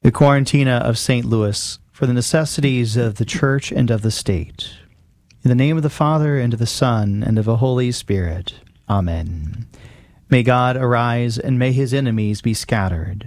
The Quarantina of St. Louis for the necessities of the Church and of the State. In the name of the Father, and of the Son, and of the Holy Spirit. Amen. May God arise, and may his enemies be scattered.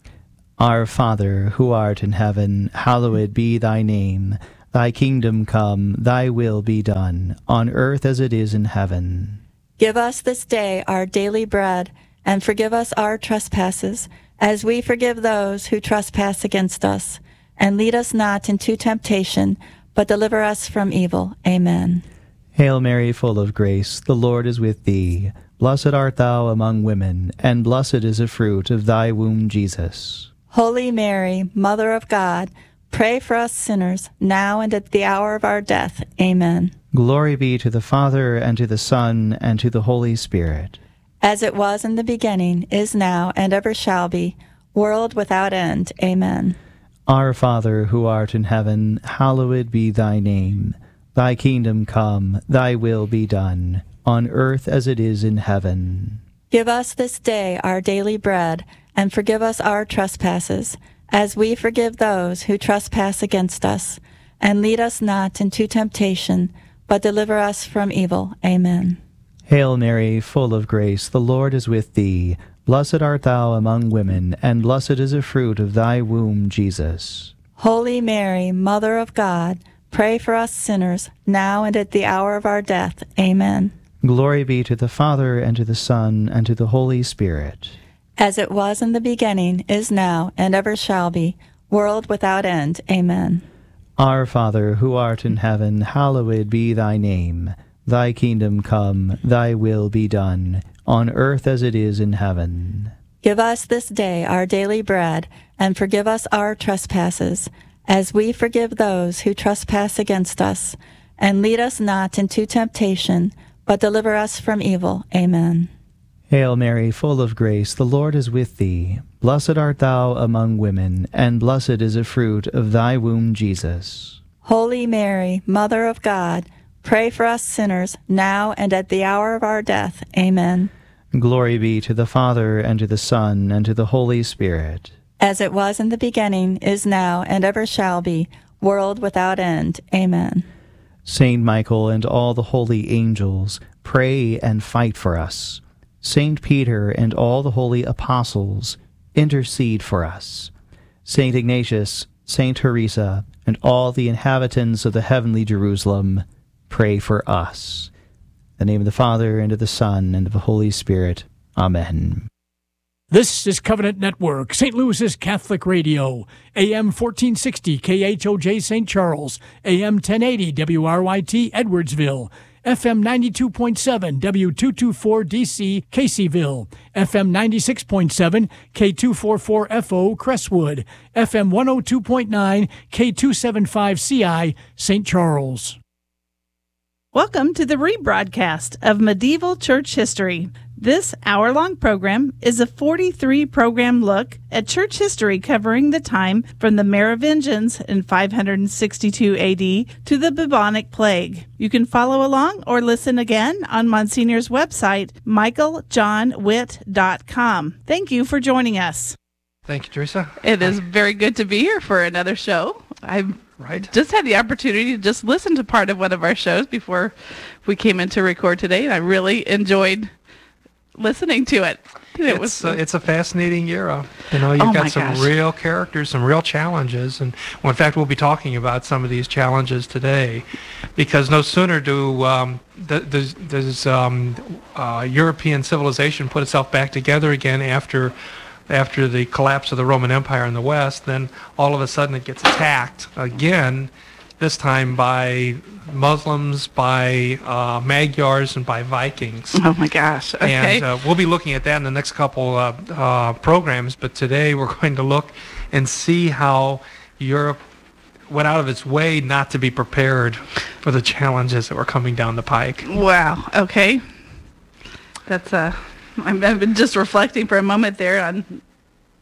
Our Father, who art in heaven, hallowed be thy name. Thy kingdom come, thy will be done, on earth as it is in heaven. Give us this day our daily bread, and forgive us our trespasses, as we forgive those who trespass against us. And lead us not into temptation, but deliver us from evil. Amen. Hail Mary, full of grace, the Lord is with thee. Blessed art thou among women, and blessed is the fruit of thy womb, Jesus. Holy Mary, Mother of God, pray for us sinners, now and at the hour of our death. Amen. Glory be to the Father, and to the Son, and to the Holy Spirit. As it was in the beginning, is now, and ever shall be, world without end. Amen. Our Father, who art in heaven, hallowed be thy name. Thy kingdom come, thy will be done, on earth as it is in heaven. Give us this day our daily bread, and forgive us our trespasses, as we forgive those who trespass against us. And lead us not into temptation, but deliver us from evil. Amen. Hail Mary, full of grace, the Lord is with thee. Blessed art thou among women, and blessed is the fruit of thy womb, Jesus. Holy Mary, Mother of God, pray for us sinners, now and at the hour of our death. Amen. Glory be to the Father, and to the Son, and to the Holy Spirit. As it was in the beginning, is now, and ever shall be, world without end. Amen. Our Father, who art in heaven, hallowed be thy name. Thy kingdom come, thy will be done, on earth as it is in heaven. Give us this day our daily bread, and forgive us our trespasses, as we forgive those who trespass against us. And lead us not into temptation, but deliver us from evil. Amen. Hail Mary, full of grace, the Lord is with thee. Blessed art thou among women, and blessed is the fruit of thy womb, Jesus. Holy Mary, Mother of God, pray for us sinners, now and at the hour of our death. Amen. Glory be to the Father, and to the Son, and to the Holy Spirit. As it was in the beginning, is now, and ever shall be, world without end. Amen. Saint Michael and all the holy angels, pray and fight for us. Saint Peter and all the holy apostles, intercede for us. Saint Ignatius, Saint Teresa, and all the inhabitants of the heavenly Jerusalem, pray for us. In the name of the Father, and of the Son, and of the Holy Spirit. Amen. This is Covenant Network, St. Louis's Catholic Radio, AM 1460 KHOJ St. Charles, AM 1080 WRYT Edwardsville, FM 92.7 W224DC Caseyville, FM 96.7 K244FO Crestwood, FM 102.9 K275CI St. Charles. Welcome to the rebroadcast of Medieval Church History. This hour-long program is a 43-program look at church history covering the time from the Merovingians in 562 A.D. to the bubonic plague. You can follow along or listen again on Monsignor's website, michaeljohnwitt.com. Thank you for joining us. Thank you, Teresa. It is very good to be here for another show. I've just had the opportunity to just listen to part of one of our shows before we came in to record today, and I really enjoyed listening to it. It's a fascinating era. You know, you've got some real characters, some real challenges, and well, in fact, we'll be talking about some of these challenges today, because no sooner do does European civilization put itself back together again after the collapse of the Roman Empire in the West, then all of a sudden it gets attacked again, this time by Muslims, by Magyars, and by Vikings. Oh my gosh, okay. And we'll be looking at that in the next couple programs, but today we're going to look and see how Europe went out of its way not to be prepared for the challenges that were coming down the pike. Wow, okay. That's I've been just reflecting for a moment there on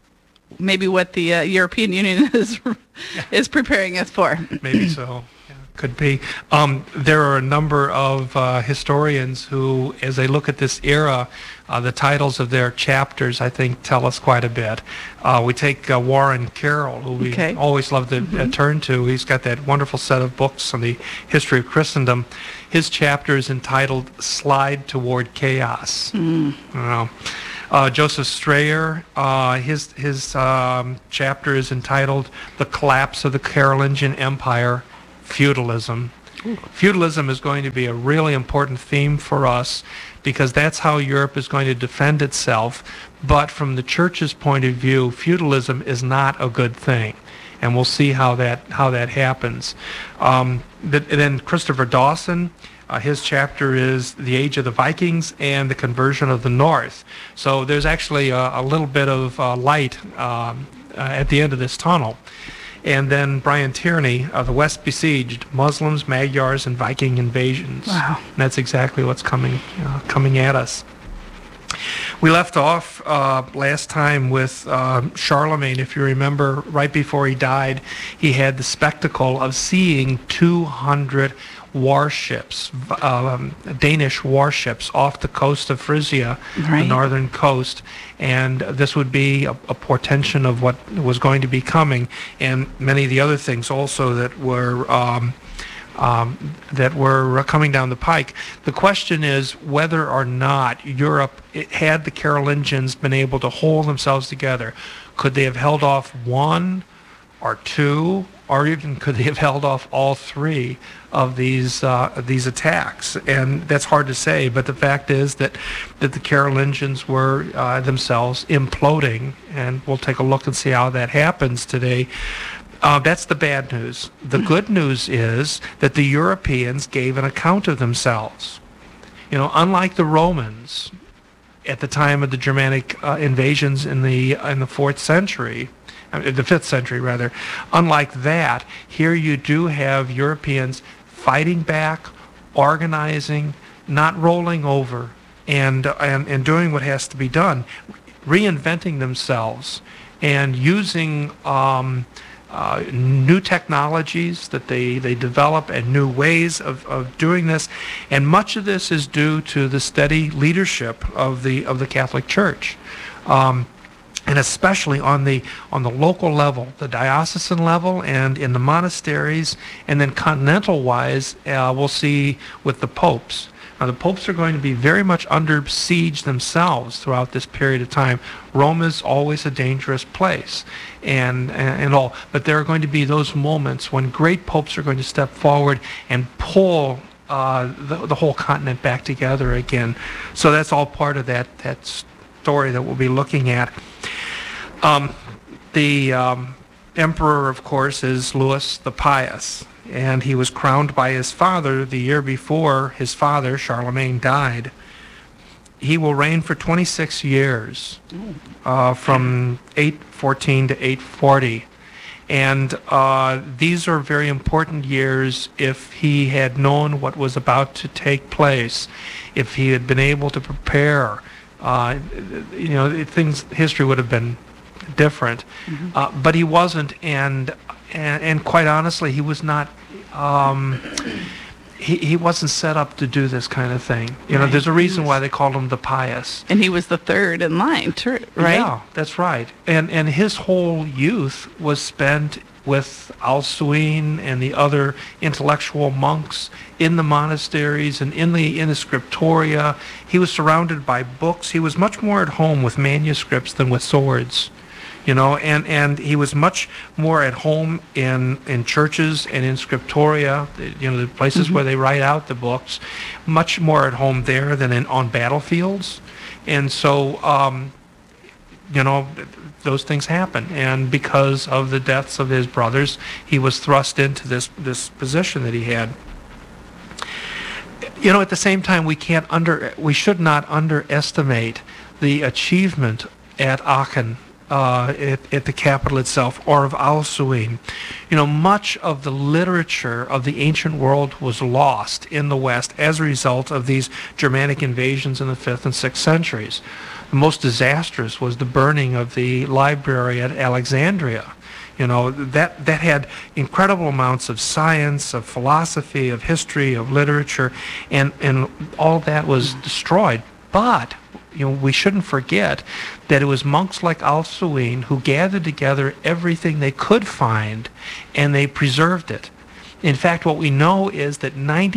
maybe what the European Union is preparing us for. Maybe so. Yeah. Could be. There are a number of historians who, as they look at this era, the titles of their chapters, I think, tell us quite a bit. We take Warren Carroll, who we always love to turn to. He's got that wonderful set of books on the history of Christendom. His chapter is entitled "Slide Toward Chaos." Joseph Strayer, his chapter is entitled "The Collapse of the Carolingian Empire, Feudalism." Ooh. Feudalism is going to be a really important theme for us because that's how Europe is going to defend itself. But from the church's point of view, feudalism is not a good thing. And we'll see how that happens. Then Christopher Dawson, his chapter is The Age of the Vikings and the Conversion of the North. So there's actually a little bit of light at the end of this tunnel. And then Brian Tierney, The West Besieged, Muslims, Magyars, and Viking Invasions. Wow. And that's exactly what's coming at us. We left off last time with Charlemagne. If you remember, right before he died, he had the spectacle of seeing 200 warships, Danish warships, off the coast of Frisia, the northern coast, and this would be a portention of what was going to be coming, and many of the other things also that were coming down the pike. The question is whether or not Europe, had the Carolingians been able to hold themselves together, could they have held off one or two, or even could they have held off all three of these attacks? And that's hard to say, but the fact is that the Carolingians were themselves imploding, and we'll take a look and see how that happens today. That's the bad news. The good news is that the Europeans gave an account of themselves. You know, unlike the Romans at the time of the Germanic invasions in the 4th century, the 5th century rather, unlike that, here you do have Europeans fighting back, organizing, not rolling over, and doing what has to be done, reinventing themselves, and using new technologies that they develop and new ways of doing this. And much of this is due to the steady leadership of the Catholic Church. And especially on the local level, the diocesan level, and in the monasteries, and then continental-wise, we'll see with the popes. Now, the popes are going to be very much under siege themselves throughout this period of time. Rome is always a dangerous place, and all. But there are going to be those moments when great popes are going to step forward and pull the whole continent back together again. So that's all part of that story that we'll be looking at. The emperor, of course, is Louis the Pious, and he was crowned by his father the year before his father, Charlemagne, died. He will reign for 26 years, from 814 to 840. And these are very important years if he had known what was about to take place, if he had been able to prepare. History would have been different, but he wasn't, and quite honestly, he was not. He wasn't set up to do this kind of thing. There's a reason why they called him the Pious. And he was the third in line, right? Yeah, that's right. And his whole youth was spent with Alcuin and the other intellectual monks in the monasteries and in the scriptoria. He was surrounded by books. He was much more at home with manuscripts than with swords. And he was much more at home in churches and in scriptoria, the places where they write out the books, much more at home there than on battlefields. And so, those things happen. And because of the deaths of his brothers, he was thrust into this position that he had. At the same time, we should not underestimate the achievement at Aachen, at the capital itself, or of Alcuin. Much of the literature of the ancient world was lost in the West as a result of these Germanic invasions in the 5th and 6th centuries. The most disastrous was the burning of the library at Alexandria. that had incredible amounts of science, of philosophy, of history, of literature, and all that was destroyed. But we shouldn't forget that it was monks like Al-Suin who gathered together everything they could find, and they preserved it. In fact, what we know is that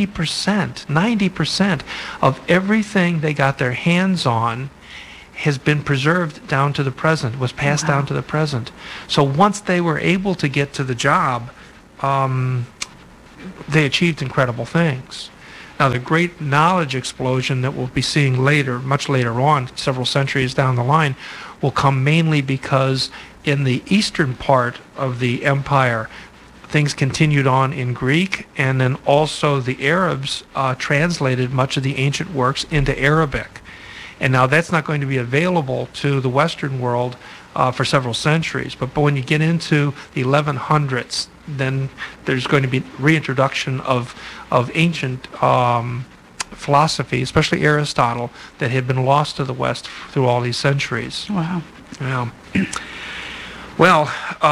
90% of everything they got their hands on has been preserved down to the present, was passed down to the present. So once they were able to get to the job, they achieved incredible things. Now, the great knowledge explosion that we'll be seeing later, much later on, several centuries down the line, will come mainly because in the eastern part of the empire, things continued on in Greek, and then also the Arabs translated much of the ancient works into Arabic. And now that's not going to be available to the Western world for several centuries. But when you get into the 1100s, then there's going to be reintroduction of ancient philosophy, especially Aristotle, that had been lost to the West through all these centuries. Wow. Yeah. Well,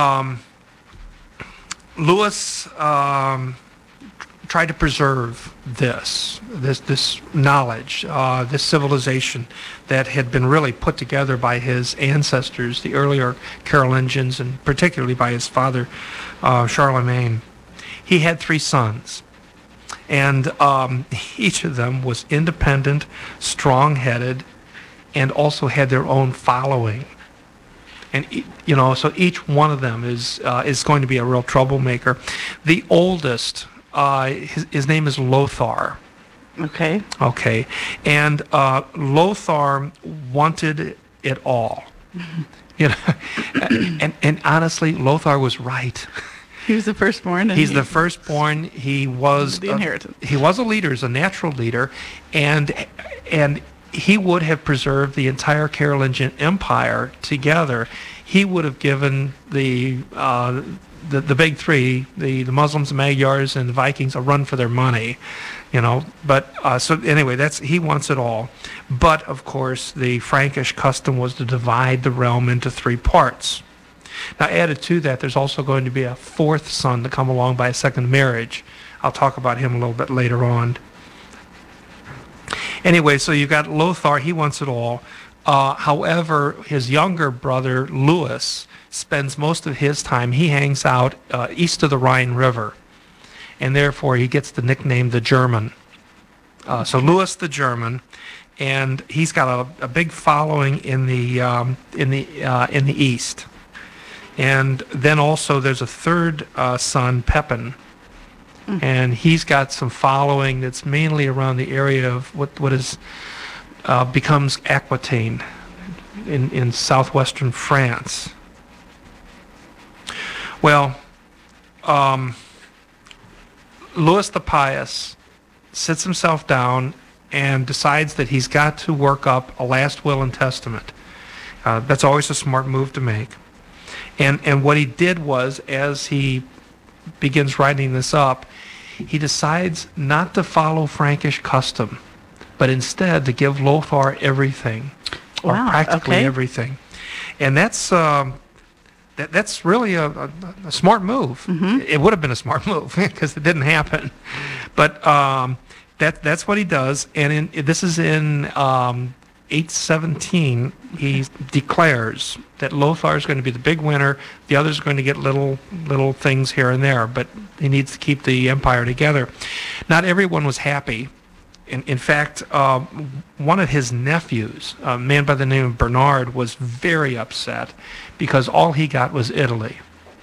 Lewis tried to preserve this knowledge, this civilization that had been really put together by his ancestors, the earlier Carolingians, and particularly by his father, Charlemagne. He had 3 sons, and each of them was independent, strong-headed, and also had their own following. And so each one of them is going to be a real troublemaker. The oldest, his name is Lothar. Okay. Okay, and Lothar wanted it all. And honestly, Lothar was right. He was the firstborn. He's the firstborn. He was the inheritance. He was a leader, he's a natural leader, and he would have preserved the entire Carolingian Empire together. He would have given the big three, the Muslims, the Magyars, and the Vikings, a run for their money, But so anyway, he wants it all. But of course, the Frankish custom was to divide the realm into 3 parts. Now, added to that, there's also going to be a 4th son to come along by a second marriage. I'll talk about him a little bit later on. Anyway, so you've got Lothar, he wants it all. However, his younger brother, Louis, spends most of his time, he hangs out east of the Rhine River, and therefore he gets the nickname the German. So Louis the German, and he's got a big following in the east. And then also there's a 3rd son, Pepin, and he's got some following that's mainly around the area of what is becomes Aquitaine in southwestern France. Well, Louis the Pious sits himself down and decides that he's got to work up a last will and testament. That's always a smart move to make. And what he did was, as he begins writing this up, he decides not to follow Frankish custom, but instead to give Lothar everything, or practically everything. And that's really a smart move. Mm-hmm. It would have been a smart move because it didn't happen. But that's what he does. And this is in 817. He declares that Lothar is going to be the big winner. The others are going to get little things here and there, but he needs to keep the empire together. Not everyone was happy. In fact, one of his nephews, a man by the name of Bernard, was very upset because all he got was Italy.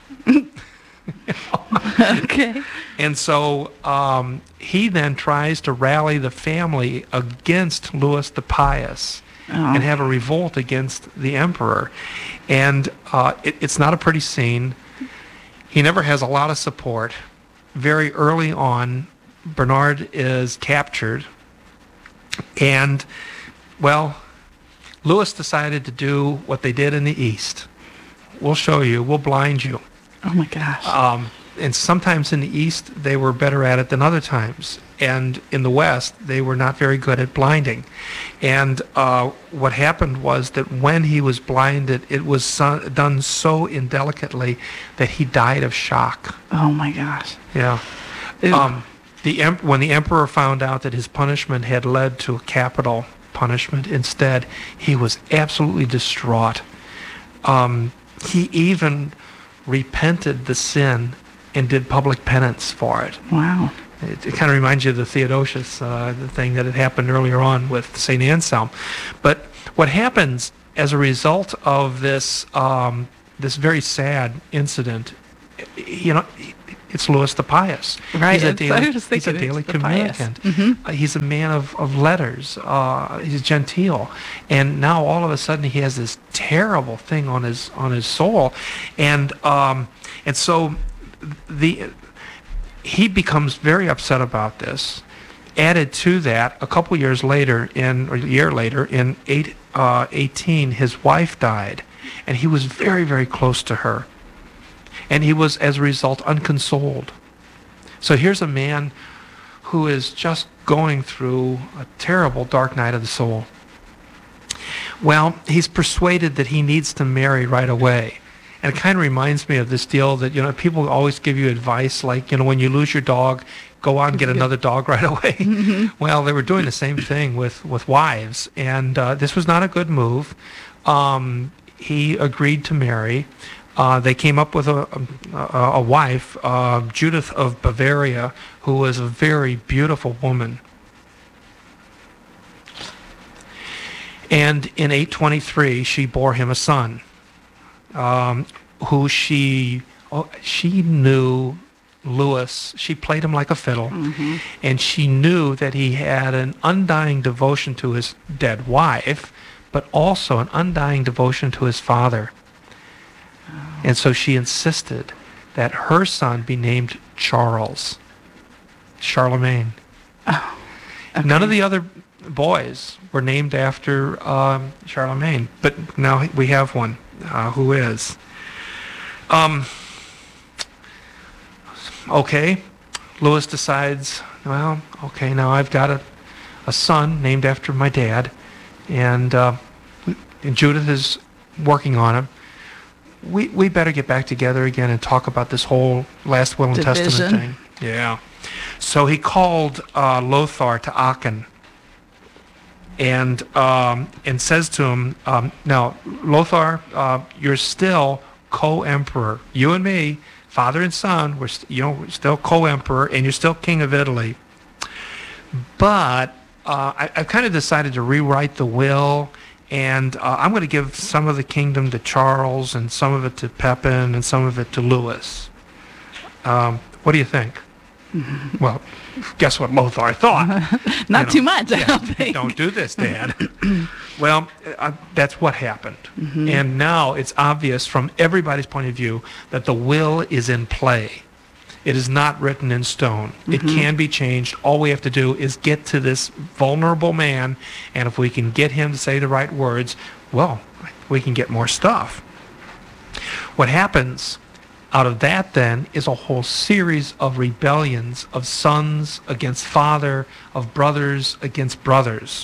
Okay. And so he then tries to rally the family against Louis the Pious and have a revolt against the emperor. And it's not a pretty scene. He never has a lot of support. Very early on, Bernard is captured, and, well, Louis decided to do what they did in the East. We'll show you. We'll blind you. Oh, my gosh. and sometimes in the East they were better at it than other times. And in the West, they were not very good at blinding. And what happened was that when he was blinded, it was done so indelicately that he died of shock. Oh, my gosh. Yeah. When the emperor found out that his punishment had led to a capital punishment instead, he was absolutely distraught. He even repented the sin and did public penance for it. Wow. It kind of reminds you of the Theodosius, the thing that had happened earlier on with St. Anselm. But what happens as a result of this this very sad incident, it's Louis the Pious. Right. He's a daily communicant. Mm-hmm. He's a man of letters. He's genteel. And now all of a sudden he has this terrible thing on his soul. And so he becomes very upset about this. Added to that, a year later, in 818, his wife died, and he was very, very close to her. And he was, as a result, unconsoled. So here's a man who is just going through a terrible dark night of the soul. Well, he's persuaded that he needs to marry right away. And it kind of reminds me of this deal that, people always give you advice, like, when you lose your dog, go out and get another dog right away. Mm-hmm. Well, they were doing the same thing with wives. And this was not a good move. He agreed to marry. They came up with a wife, Judith of Bavaria, who was a very beautiful woman. And in 823, she bore him a son. Who she knew Louis. She played him like a fiddle, mm-hmm. and she knew that he had an undying devotion to his dead wife, but also an undying devotion to his father. Oh. And so she insisted that her son be named Charles, Charlemagne. Oh, okay. None of the other boys were named after Charlemagne, but now we have one. Who is. Okay, Louis decides, well, okay, now I've got a son named after my dad, and Judith is working on him. We better get back together again and talk about this whole last will and testament thing. Yeah. So he called Lothar to Aachen. And says to him, now, Lothar, you're still co-emperor. You and me, father and son, we're still co-emperor, and you're still king of Italy. But I've kind of decided to rewrite the will, and I'm going to give some of the kingdom to Charles, and some of it to Pepin, and some of it to Louis. What do you think? Well, guess what Lothar thought? Not too much, I don't think. Don't do this, Dad. Well, that's what happened. Mm-hmm. And now it's obvious from everybody's point of view that the will is in play. It is not written in stone. Mm-hmm. It can be changed. All we have to do is get to this vulnerable man, and if we can get him to say the right words, well, we can get more stuff. What happens out of that, then, is a whole series of rebellions of sons against father, of brothers against brothers.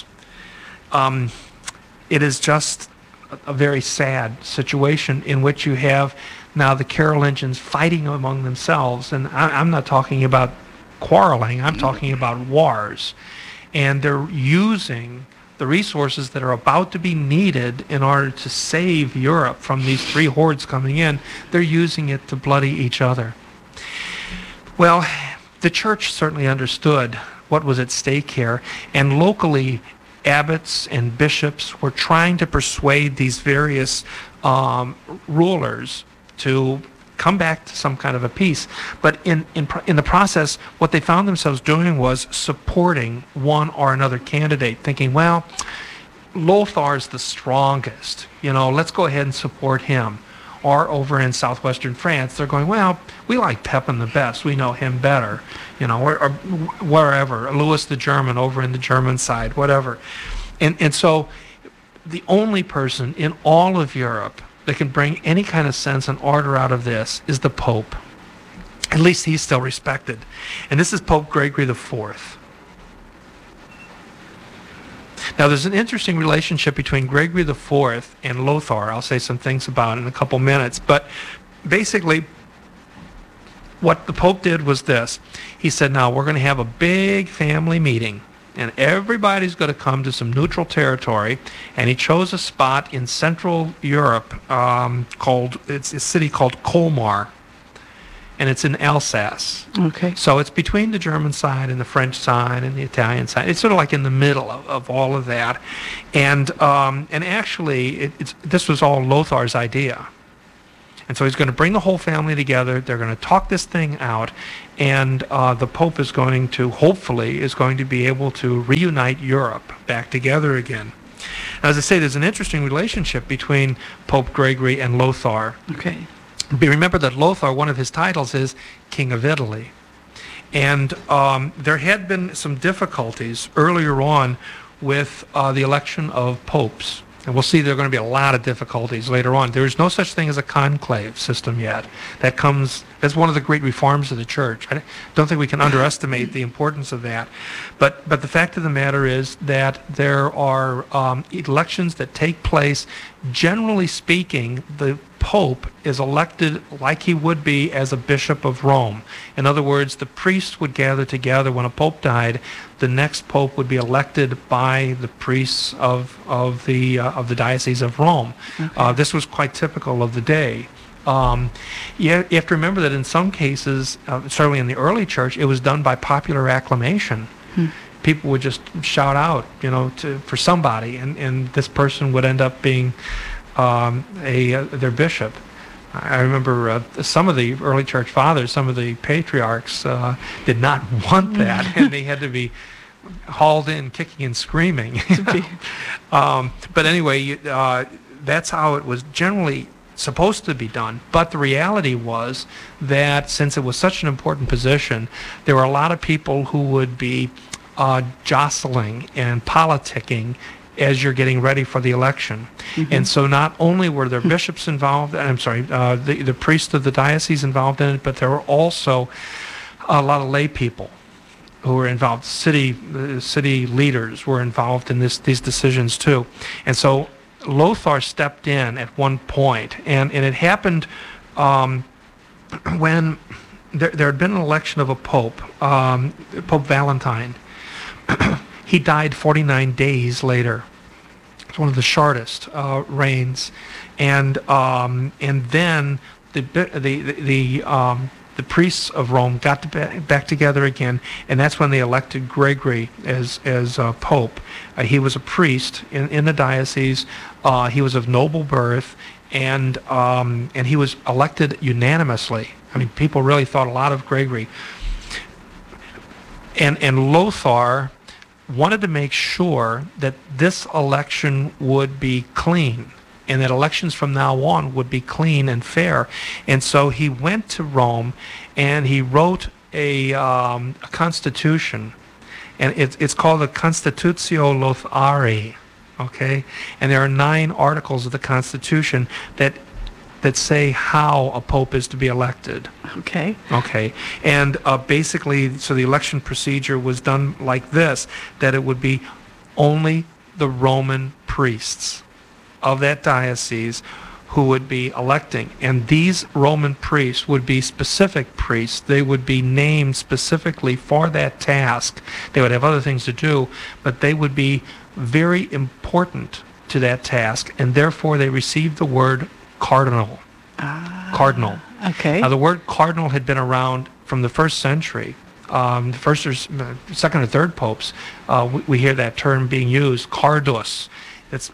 It is just a very sad situation in which you have now the Carolingians fighting among themselves. And I'm not talking about quarreling. I'm talking about wars. And they're using the resources that are about to be needed in order to save Europe from these three hordes coming in. They're using it to bloody each other. Well, the church certainly understood what was at stake here, and locally abbots and bishops were trying to persuade these various rulers to come back to some kind of a peace. But in the process, what they found themselves doing was supporting one or another candidate, thinking, well, Lothar's the strongest. Let's go ahead and support him. Or over in southwestern France, they're going, well, we like Pepin the best. We know him better. Or wherever. Louis the German over in the German side, whatever. And so the only person in all of Europe that can bring any kind of sense and order out of this is the Pope. At least he's still respected. And this is Pope Gregory IV. Now, there's an interesting relationship between Gregory IV and Lothar. I'll say some things about it in a couple minutes. But basically, what the Pope did was this. He said, now, we're going to have a big family meeting, and everybody's going to come to some neutral territory. And he chose a spot in Central Europe it's a city called Colmar. And it's in Alsace. Okay. So it's between the German side and the French side and the Italian side. It's sort of like in the middle of all of that. And actually, this was all Lothar's idea. And so he's going to bring the whole family together. They're going to talk this thing out. And the Pope is going to, hopefully, be able to reunite Europe back together again. Now, as I say, there's an interesting relationship between Pope Gregory and Lothar. Okay. Remember that Lothar, one of his titles is King of Italy. And there had been some difficulties earlier on with the election of popes. And we'll see there are going to be a lot of difficulties later on. There is no such thing as a conclave system yet. That's one of the great reforms of the church. I don't think we can underestimate the importance of that. But the fact of the matter is that there are elections that take place. Generally speaking, the Pope is elected like he would be as a bishop of Rome. In other words, the priests would gather together. When a pope died, the next pope would be elected by the priests of the Diocese of Rome. Okay. This was quite typical of the day. You have to remember that in some cases, certainly in the early church, it was done by popular acclamation. People would just shout out, for somebody, and this person would end up being their bishop. I remember some of the early church fathers, some of the patriarchs did not want that, and they had to be hauled in kicking and screaming. But anyway, that's how it was generally supposed to be done. But the reality was that since it was such an important position, there were a lot of people who would be jostling and politicking as you're getting ready for the election. Mm-hmm. And so not only were there bishops involved, the priests of the diocese involved in it, but there were also a lot of lay people who were involved. City leaders were involved in these decisions too. And so Lothar stepped in at one point, and it happened when there had been an election of a pope, Pope Valentine. He died 49 days later. It's one of the shortest reigns, and then the priests of Rome got back together again, and that's when they elected Gregory as pope. He was a priest in the diocese. He was of noble birth, and he was elected unanimously. I mean, people really thought a lot of Gregory. And Lothar wanted to make sure that this election would be clean, and that elections from now on would be clean and fair. And so he went to Rome, and he wrote a constitution, and it's called the Constitutio Lothari, okay? And there are 9 articles of the Constitution that say how a pope is to be elected. Okay. Okay. And basically, so the election procedure was done like this, that it would be only the Roman priests of that diocese who would be electing. And these Roman priests would be specific priests. They would be named specifically for that task. They would have other things to do, but they would be very important to that task, and therefore they received the word cardinal. Cardinal. Okay. Now, the word cardinal had been around from the first century. The first or second or third popes, we hear that term being used, cardus. It's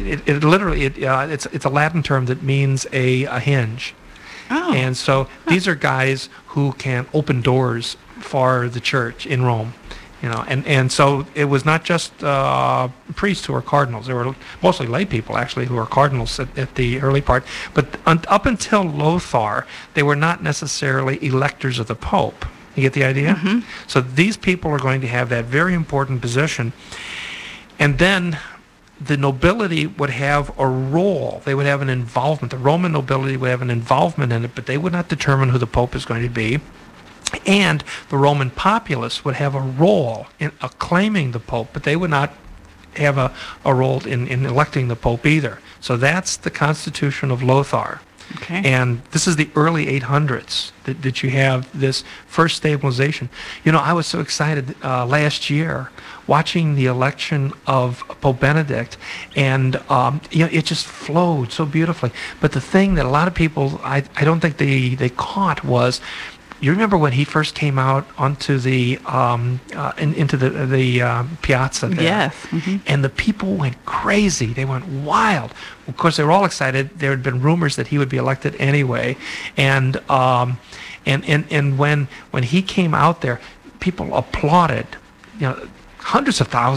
a Latin term that means a hinge. Oh. And so these are guys who can open doors for the church in Rome. And so it was not just priests who were cardinals. There were mostly lay people, actually, who were cardinals at the early part. But up until Lothar, they were not necessarily electors of the Pope. You get the idea? Mm-hmm. So these people are going to have that very important position. And then the nobility would have a role. They would have an involvement. The Roman nobility would have an involvement in it, but they would not determine who the Pope is going to be. And the Roman populace would have a role in acclaiming the Pope, but they would not have a role in electing the Pope either. So that's the Constitution of Lothar. Okay. And this is the early 800s that you have this first stabilization. You know, I was so excited last year watching the election of Pope Benedict, and it just flowed so beautifully. But the thing that a lot of people, I don't think they caught was, you remember when he first came out onto the into the piazza there? Yes. Mm-hmm. And the people went crazy. They went wild. Of course, they were all excited. There had been rumors that he would be elected anyway, and when he came out there, people applauded. You know, hundreds of thousands